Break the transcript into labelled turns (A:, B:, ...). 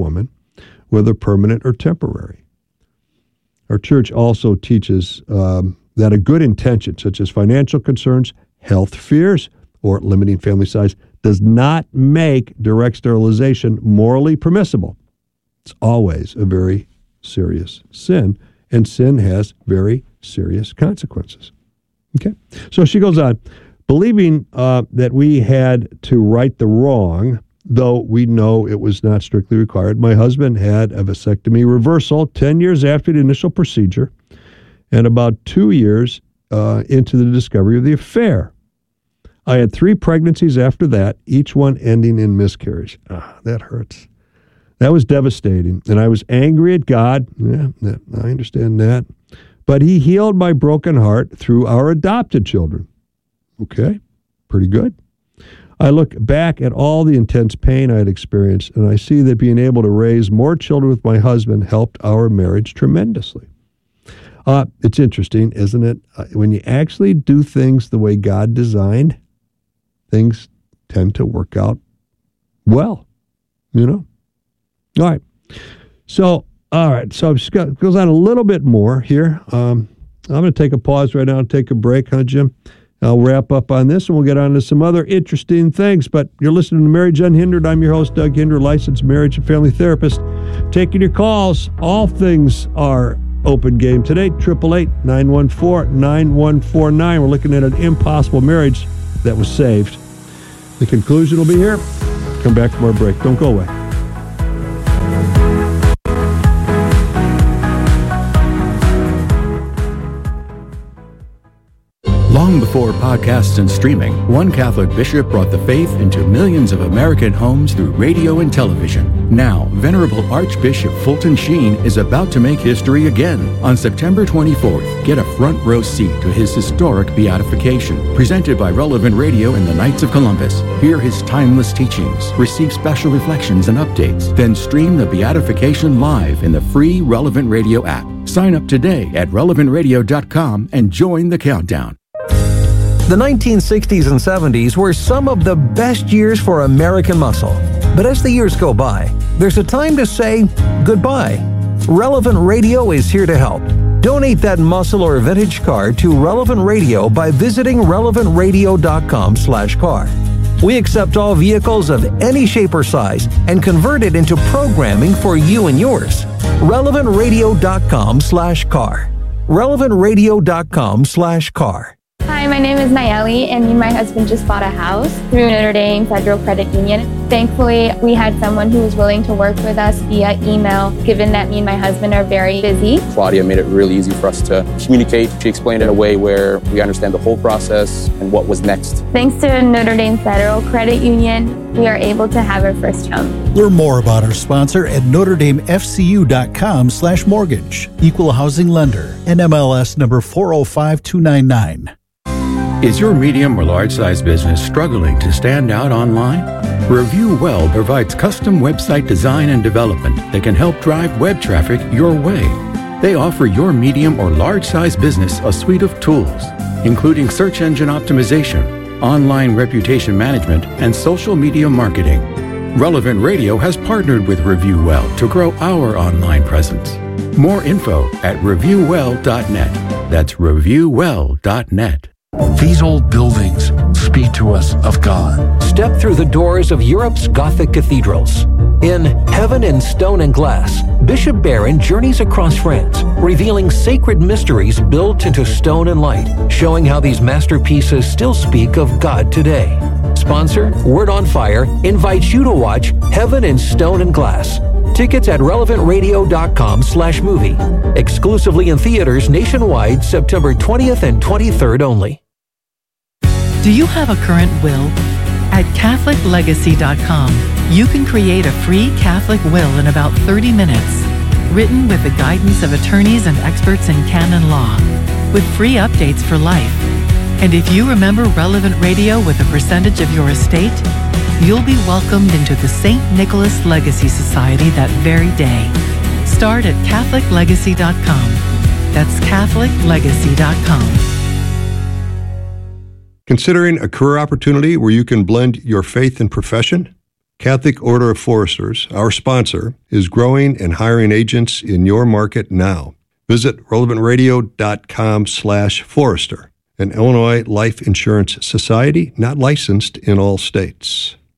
A: woman, whether permanent or temporary. Our church also teaches that a good intention, such as financial concerns, health fears, or limiting family size, does not make direct sterilization morally permissible. It's always a very serious sin, and sin has very serious consequences. Okay? So she goes on, believing that we had to right the wrong, though we know it was not strictly required. My husband had a vasectomy reversal 10 years after the initial procedure and about 2 years into the discovery of the affair. I had 3 pregnancies after that, each one ending in miscarriage. That hurts. That was devastating, and I was angry at God. Yeah, I understand that. But he healed my broken heart through our adopted children. Okay, pretty good. I look back at all the intense pain I had experienced, and I see that being able to raise more children with my husband helped our marriage tremendously. It's interesting, isn't it? When you actually do things the way God designed, things tend to work out well, you know? All right. So it just goes on a little bit more here. I'm going to take a pause right now and take a break, huh, Jim? I'll wrap up on this, and we'll get on to some other interesting things. But you're listening to Marriage Unhindered. I'm your host, Doug Hinder, licensed marriage and family therapist. Taking your calls. All things are open game today. 888-914-9149. We're looking at an impossible marriage that was saved. The conclusion will be here. Come back from our break. Don't go away.
B: Long before podcasts and streaming, one Catholic bishop brought the faith into millions of American homes through radio and television. Now, Venerable Archbishop Fulton Sheen is about to make history again. On September 24th, get a front row seat to his historic beatification, presented by Relevant Radio and the Knights of Columbus. Hear his timeless teachings, receive special reflections and updates, then stream the beatification live in the free Relevant Radio app. Sign up today at relevantradio.com and join the countdown.
C: The 1960s and 70s were some of the best years for American muscle. But as the years go by, there's a time to say goodbye. Relevant Radio is here to help. Donate that muscle or vintage car to Relevant Radio by visiting relevantradio.com/car. We accept all vehicles of any shape or size and convert it into programming for you and yours. relevantradio.com/car. relevantradio.com/car.
D: Hi, my name is Nayeli, and me and my husband just bought a house through Notre Dame Federal Credit Union. Thankfully, we had someone who was willing to work with us via email, given that me and my husband are very busy.
E: Claudia made it really easy for us to communicate. She explained it in a way where we understand the whole process and what was next.
D: Thanks to Notre Dame Federal Credit Union, we are able to have our first home.
F: Learn more about our sponsor at NotreDameFCU.com/mortgage. Equal housing lender. NMLS number 405299.
B: Is your medium or large size business struggling to stand out online? Review Well provides custom website design and development that can help drive web traffic your way. They offer your medium or large size business a suite of tools, including search engine optimization, online reputation management, and social media marketing. Relevant Radio has partnered with Review Well to grow our online presence. More info at reviewwell.net. That's reviewwell.net.
G: These old buildings speak to us of God.
C: Step through the doors of Europe's Gothic cathedrals. In Heaven in Stone and Glass, Bishop Barron journeys across France, revealing sacred mysteries built into stone and light, showing how these masterpieces still speak of God today. Sponsor, Word on Fire, invites you to watch Heaven in Stone and Glass. Tickets at relevantradio.com/movie. Exclusively in theaters nationwide, September 20th and 23rd only.
H: Do you have a current will? At CatholicLegacy.com, you can create a free Catholic will in about 30 minutes, written with the guidance of attorneys and experts in canon law, with free updates for life. And if you remember Relevant Radio with a percentage of your estate, you'll be welcomed into the St. Nicholas Legacy Society that very day. Start at CatholicLegacy.com. That's CatholicLegacy.com.
A: Considering a career opportunity where you can blend your faith and profession? Catholic Order of Foresters, our sponsor, is growing and hiring agents in your market now. Visit relevantradio.com/Forester, an Illinois Life Insurance Society not licensed in all states.